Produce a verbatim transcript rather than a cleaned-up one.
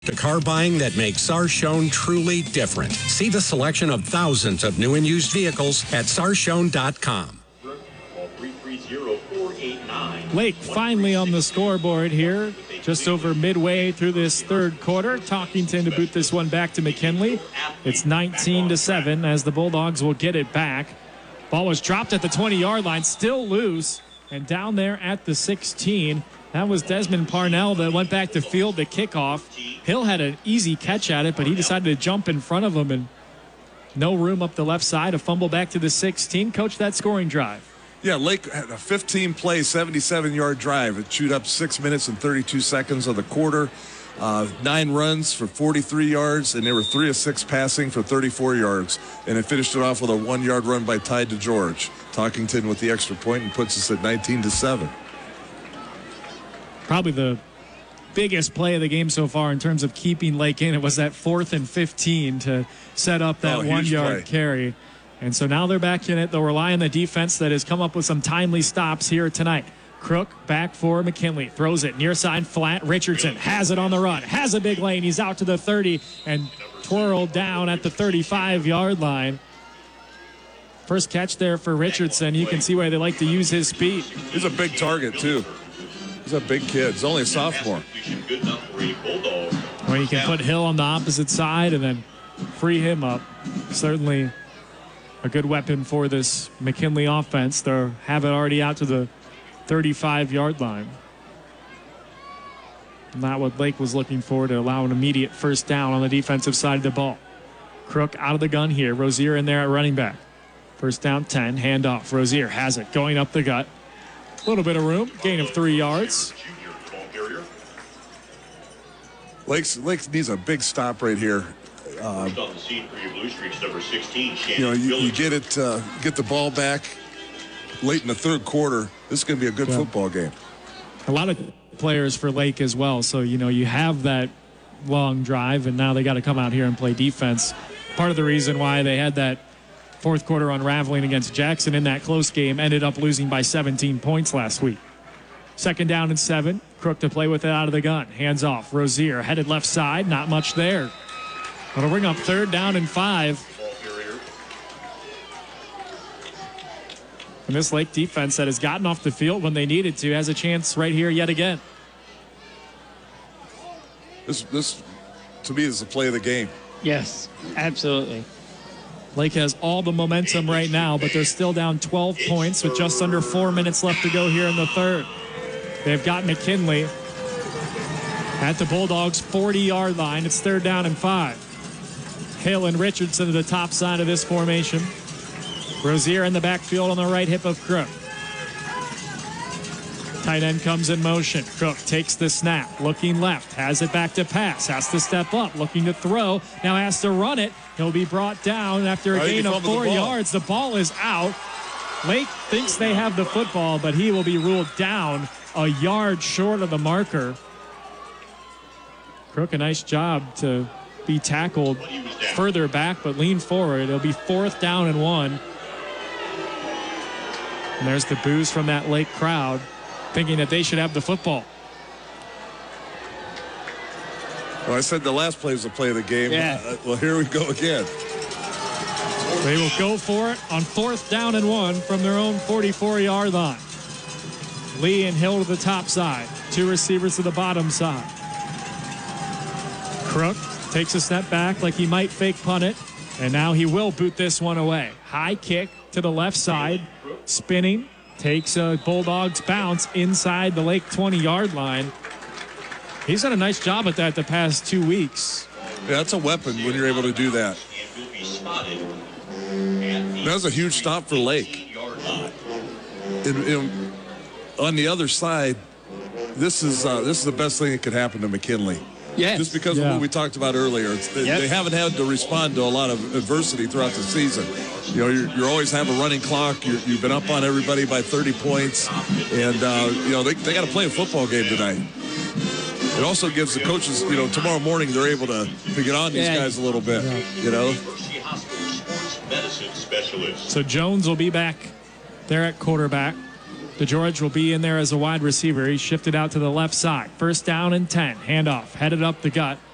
The car buying that makes Sarshone truly different. See the selection of thousands of new and used vehicles at sarshone dot com. Lake finally on the scoreboard here, just over midway through this third quarter. Talkington to boot this one back to McKinley. It's nineteen to seven as the Bulldogs will get it back. Ball was dropped at the twenty-yard line, still loose, and down there at the sixteen. That was Desmond Parnell that went back to field the kickoff. Hill had an easy catch at it, but he decided to jump in front of him, and no room up the left side. A fumble back to the sixteen. Coach, that scoring drive. Yeah, Lake had a fifteen-play, seventy-seven-yard drive. It chewed up six minutes and thirty-two seconds of the quarter. Uh, nine runs for forty-three yards, and they were three of six passing for thirty-four yards. And it finished it off with a one-yard run by Ty DeGeorge. Talkington with the extra point and puts us at nineteen to seven. Probably the biggest play of the game so far in terms of keeping Lake in. It was that fourth and fifteen to set up that oh, one-yard carry. And so now they're back in it. They'll rely on the defense that has come up with some timely stops here tonight. Crook back for McKinley. Throws it near side flat. Richardson has it on the run. Has a big lane. He's out to the thirty and twirled down at the thirty-five-yard line. First catch there for Richardson. You can see why they like to use his speed. He's a big target, too. He's a big kid. He's only a sophomore. Well, you can put Hill on the opposite side and then free him up. Certainly a good weapon for this McKinley offense. They have it already out to the thirty-five-yard line. Not what Lake was looking for to allow an immediate first down on the defensive side of the ball. Crook out of the gun here. Rozier in there at running back. First down ten. Handoff. Rozier has it. Going up the gut. A little bit of room. Gain of three yards. Lake's, Lake needs a big stop right here. Uh, you know, you, you get it, uh, get the ball back late in the third quarter. This is going to be a good yeah. football game. A lot of players for Lake as well. So, you know, you have that long drive, and now they got to come out here and play defense. Part of the reason why they had that fourth quarter unraveling against Jackson in that close game, ended up losing by seventeen points last week. Second down and seven. Crook to play with it out of the gun. Hands off. Rozier headed left side. Not much there. It'll bring up third down and five. And this Lake defense that has gotten off the field when they needed to has a chance right here yet again. This, this to me, is the play of the game. Yes, absolutely. Lake has all the momentum right now, but they're still down twelve points with just under four minutes left to go here in the third. They've got McKinley at the Bulldogs' forty-yard line. It's third down and five. Hill and Richardson to the top side of this formation. Rozier in the backfield on the right hip of Crook. Tight end comes in motion. Crook takes the snap, looking left, has it back to pass, has to step up, looking to throw, now has to run it. He'll be brought down after a gain of four yards. The ball is out. Lake thinks they have the football, but he will be ruled down a yard short of the marker. Crook, a nice job to be tackled further back, but lean forward. It'll be fourth down and one. And there's the boos from that Lake crowd, thinking that they should have the football. Well, I said the last play was the play of the game. Yeah. Uh, well, here we go again. They will go for it on fourth down and one from their own forty-four-yard line. Lee and Hill to the top side. Two receivers to the bottom side. Crook takes a step back like he might fake punt it, and now he will boot this one away. High kick to the left side, spinning, takes a Bulldogs bounce inside the Lake twenty-yard line. He's done a nice job at that the past two weeks. Yeah, that's a weapon when you're able to do that. That was a huge stop for Lake. In, in, on the other side, this is uh, this is the best thing that could happen to McKinley. Yes. Just because yeah. of what we talked about earlier. It's, they, yep. they haven't had to respond to a lot of adversity throughout the season. You know, you're, you're always have a running clock. You're, you've been up on everybody by thirty points. And, uh, you know, they, they got to play a football game tonight. It also gives the coaches, you know, tomorrow morning they're able to, to get on these yeah. guys a little bit, yeah. you know. So Jones will be back there at quarterback. DeGeorge will be in there as a wide receiver. He's shifted out to the left side. First down and ten. Handoff. Headed up the gut.